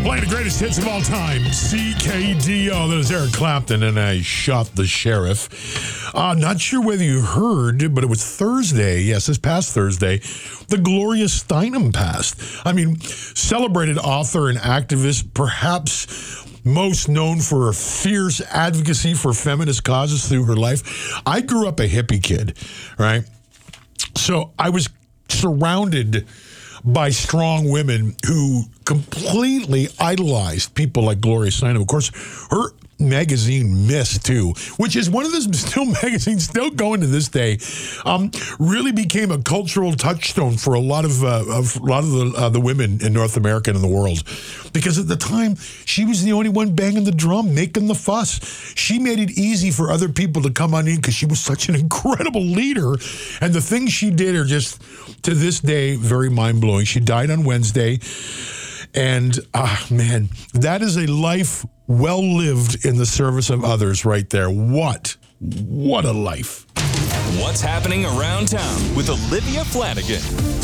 Playing the greatest hits of all time, CKDO. That was Eric Clapton, and I Shot the Sheriff. Not sure whether you heard, but it was Thursday. Yes, this past Thursday, the Gloria Steinem passed. I mean, celebrated author and activist, perhaps most known for her fierce advocacy for feminist causes through her life. I grew up a hippie kid, right? So I was surrounded by strong women who completely idolized people like Gloria Steinem. Of course, her magazine Miss too, which is one of those magazines still going to this day, really became a cultural touchstone for a lot of the women in North America and in the world, because at the time she was the only one banging the drum, making the fuss. She made it easy for other people to come on in because she was such an incredible leader, and the things she did are just to this day very mind-blowing. She died on Wednesday, and man, that is a life well lived in the service of others right there. What a life. What's happening around town with Olivia Flanagan.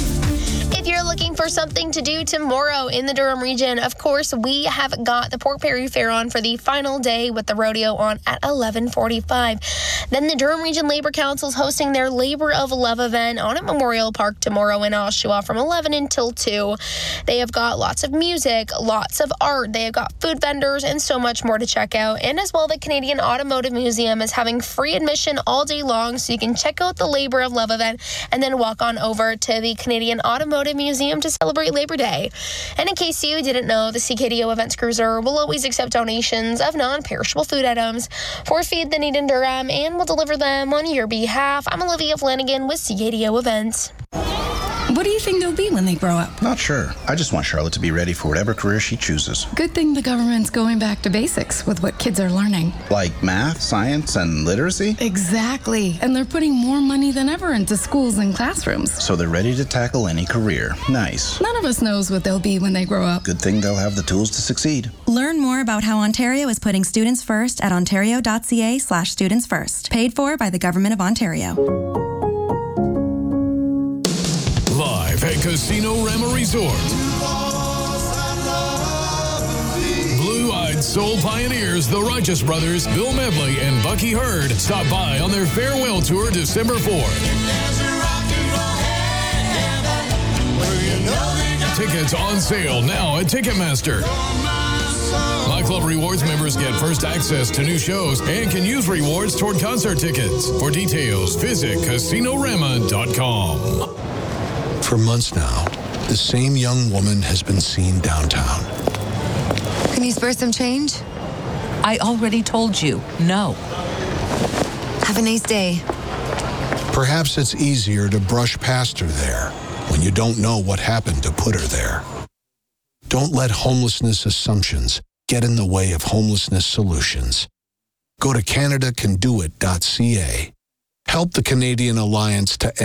If you're looking for something to do tomorrow in the Durham region, of course, we have got the Port Perry Fair on for the final day with the rodeo on at 11:45. Then the Durham Region Labor Council is hosting their Labor of Love event on at Memorial Park tomorrow in Oshawa from 11 until 2. They have got lots of music, lots of art. They have got food vendors and so much more to check out. And as well, the Canadian Automotive Museum is having free admission all day long, so you can check out the Labor of Love event and then walk on over to the Canadian Automotive Museum to celebrate Labor Day. And in case you didn't know, the CKDO Events Cruiser will always accept donations of non-perishable food items for Feed the Need in Durham and will deliver them on your behalf. I'm Olivia Flanagan with CKDO Events. What do you think they'll be when they grow up? Not sure. I just want Charlotte to be ready for whatever career she chooses. Good thing the government's going back to basics with what kids are learning. Like math, science, and literacy? Exactly. And they're putting more money than ever into schools and classrooms. So they're ready to tackle any career. Nice. None of us knows what they'll be when they grow up. Good thing they'll have the tools to succeed. Learn more about how Ontario is putting students first at ontario.ca/students first. Paid for by the Government of Ontario. Live at Casino Rama Resort, Blue-Eyed Soul Pioneers, the Righteous Brothers, Bill Medley, and Bucky Hurd stop by on their farewell tour December 4th. Tickets on sale now at Ticketmaster. My Club Rewards members get first access to new shows and can use rewards toward concert tickets. For details, visit CasinoRama.com. For months now, the same young woman has been seen downtown. Can you spare some change? I already told you, no. Have a nice day. Perhaps it's easier to brush past her there when you don't know what happened to put her there. Don't let homelessness assumptions get in the way of homelessness solutions. Go to CanadaCanDoIt.ca. Help the Canadian Alliance to